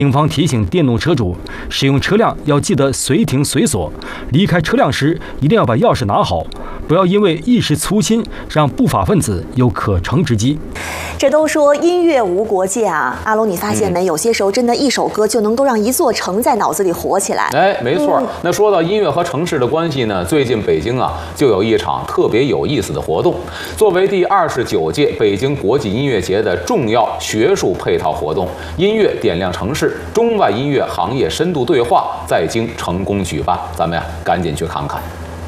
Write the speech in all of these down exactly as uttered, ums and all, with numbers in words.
警方提醒电动车主，使用车辆要记得随停随锁，离开车辆时一定要把钥匙拿好，不要因为一时粗心让不法分子有可乘之机。 这都说音乐无国界啊，阿龙，你发现没？有些时候真的一首歌就能够让一座城在脑子里活起来。 哎，没错。 嗯、 那说到音乐和城市的关系呢，最近北京啊就有一场特别有意思的活动，作为第二十九届北京国际音乐节的重要学术配套活动，音乐点亮城市。中外音乐行业深度对话在京成功举办，咱们呀赶紧去看看。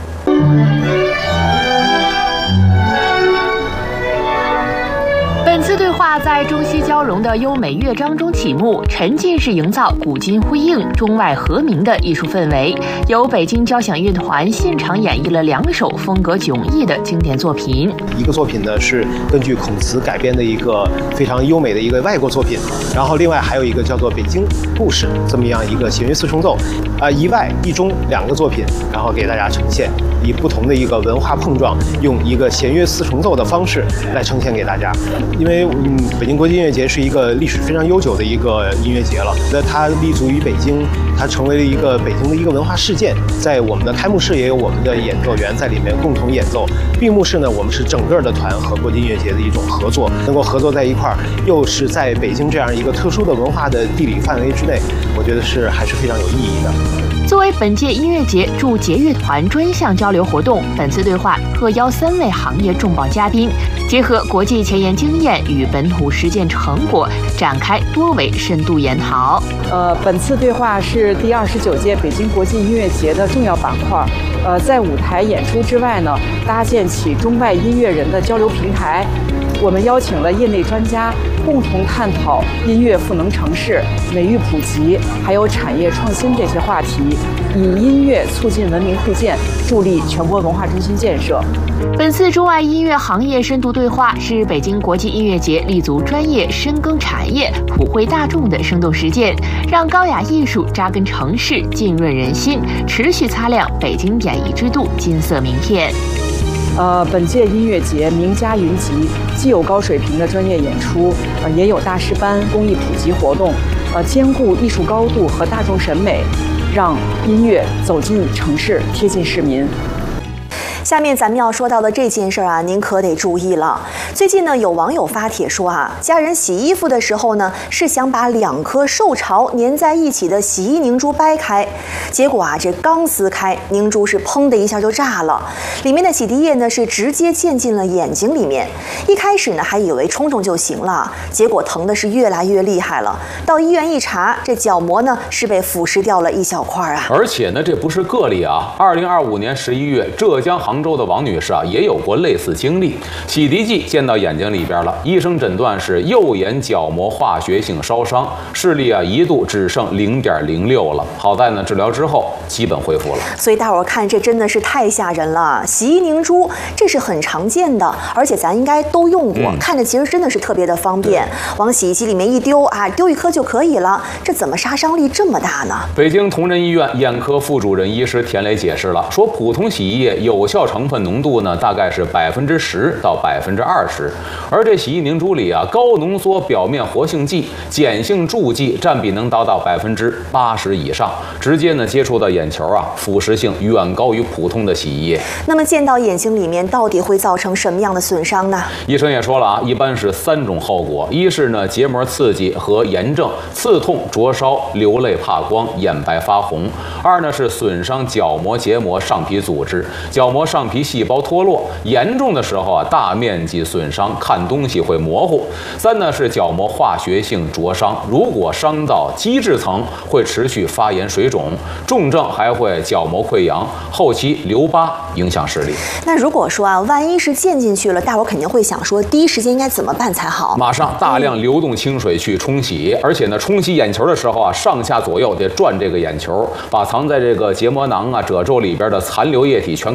本次对话在中西交融的优美乐章中起幕，沉浸式营造古今呼应、中外和鸣的艺术氛围。由北京交响乐团现场演绎了两首风格迥异的经典作品。 一个作品呢是根据孔慈改编的一个非常优美的一个外国作品，然后另外还有一个叫做《北京故事》这么样一个弦乐四重奏，啊、呃、一外一中两个作品，然后给大家呈现，以不同的一个文化碰撞，用一个弦乐四重奏的方式来呈现给大家。因为嗯，北京国际音乐节是一个历史非常悠久的一个音乐节了，那它立足于北京，它成为了一个北京的一个文化事件。在我们的开幕式也有我们的演奏员在里面共同演奏，闭幕式呢，我们是整个的团和国际音乐节的一种合作，能够合作在一块儿，又是在北京这样一个特殊的文化的地理范围之内，我觉得是还是非常有意义的。 作为本届音乐节驻节乐团专项交流活动，本次对话特邀三位行业重磅嘉宾，结合国际前沿经验与本土实践成果，展开多维深度研讨。 呃，本次对话是第二十九届北京国际音乐节的重要板块。呃，在舞台演出之外呢，搭建起中外音乐人的交流平台。我们邀请了业内专家共同探讨音乐赋能城市、美育普及，还有产业创新这些话题，以音乐促进文明互鉴，助力全国文化中心建设。 本次中外音乐行业深度对话是北京国际音乐节立足专业、深耕产业、普惠大众的生动实践，让高雅艺术扎根城市，浸润人心，持续擦亮北京演艺之都金色名片。 呃，本届音乐节名家云集，既有高水平的专业演出，呃，也有大师班、公益普及活动，呃，兼顾艺术高度和大众审美，让音乐走进城市，贴近市民。 下面咱们要说到的这件事儿啊，您可得注意了。最近呢，有网友发帖说啊，家人洗衣服的时候呢，是想把两颗受潮粘在一起的洗衣凝珠掰开，结果啊，这刚撕开，凝珠是砰的一下就炸了，里面的洗涤液呢是直接溅进了眼睛里面。一开始呢，还以为冲冲就行了，结果疼的是越来越厉害了。到医院一查，这角膜呢是被腐蚀掉了一小块啊。 而且呢，这不是个例啊。二零二五年十一月，浙江杭州的王女士啊，也有过类似经历，洗涤剂溅到眼睛里边了，医生诊断是右眼角膜化学性烧伤，视力啊一度只剩零点零六了。好在呢，治疗之后基本恢复了。 所以大伙儿看，这真的是太吓人了。洗衣凝珠这是很常见的，而且咱应该都用过，嗯、看着其实真的是特别的方便，往洗衣机里面一丢啊，丢一颗就可以了。这怎么杀伤力这么大呢？ 北京同仁医院眼科副主任医师田雷解释了，说普通洗衣液有效成分浓度呢，大概是百分之十到百分之二十，而这洗衣凝珠里啊，高浓缩表面活性剂、碱性助剂占比能达到百分之八十以上，直接呢接触到眼球啊，腐蚀性远高于普通的洗衣液。 那么溅到眼睛里面，到底会造成什么样的损伤呢？ 医生也说了啊，一般是三种后果：一是呢结膜刺激和炎症、刺痛、灼烧、流泪、怕光、眼白发红；二呢是损伤角膜、结膜、上皮组织，角膜上皮细胞脱落，严重的时候啊，大面积损伤，看东西会模糊。三呢是角膜化学性灼伤，如果伤到基质层，会持续发炎水肿，重症还会角膜溃疡，后期留疤，影响视力。 那如果说啊，万一是溅进去了，大伙肯定会想说，第一时间应该怎么办才好？ 马上大量流动清水去冲洗，而且呢，冲洗眼球的时候啊，上下左右得转这个眼球，把藏在这个结膜囊啊、褶皱里边的残留液体全给冲掉。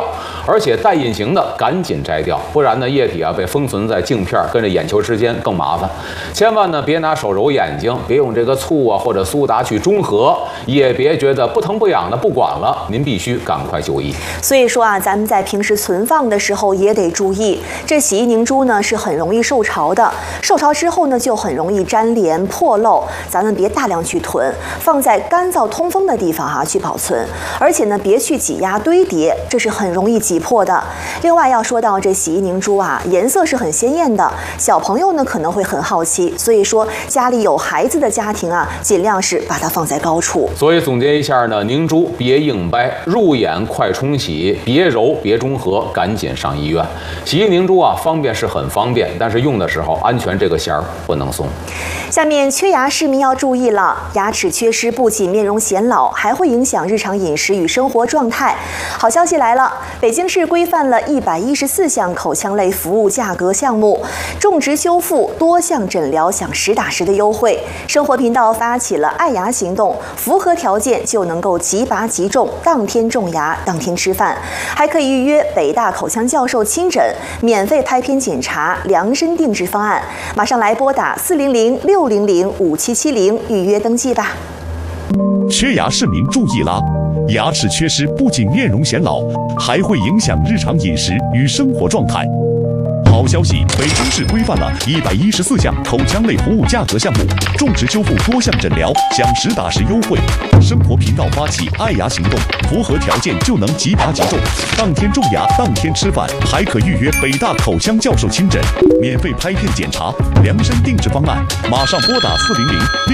而且带隐形的赶紧摘掉，不然呢液体啊被封存在镜片跟着眼球之间更麻烦。千万呢别拿手揉眼睛，别用这个醋啊或者苏打去中和，也别觉得不疼不痒的不管了，您必须赶快就医。 所以说啊，咱们在平时存放的时候也得注意，这洗衣凝珠呢是很容易受潮的，受潮之后呢就很容易粘连破漏，咱们别大量去囤，放在干燥通风的地方哈、啊、去保存，而且呢别去挤压堆叠，这是很容易挤破的。另外要说到这洗衣凝珠啊，颜色是很鲜艳的，小朋友呢可能会很好奇，所以说家里有孩子的家庭啊，尽量是把它放在高处。 所以总结一下呢，凝珠别硬掰，入眼快冲洗，别揉别中和，赶紧上医院。洗衣凝珠啊方便是很方便，但是用的时候安全这个弦儿不能松。 下面缺牙市民要注意了，牙齿缺失不仅面容显老，还会影响日常饮食与生活状态。好消息来了，北京市规范了一百一十四项口腔类服务价格项目，种植修复多项诊疗享实打实的优惠。生活频道发起了爱牙行动，符合条件就能够即拔即种，当天种牙，当天吃饭，还可以预约北大口腔教授亲诊，免费拍片检查，量身定制方案。马上来拨打四零零六零零五七七零预约登记吧。 缺牙市民注意啦！牙齿缺失不仅面容显老，还会影响日常饮食与生活状态。好消息，北京市规范了一百一十四项口腔类服务价格项目，种植修复多项诊疗享实打实优惠。生活频道发起爱牙行动，符合条件就能即拔即种，当天种牙，当天吃饭，还可预约北大口腔教授亲诊，免费拍片检查，量身定制方案。马上拨打四零零六。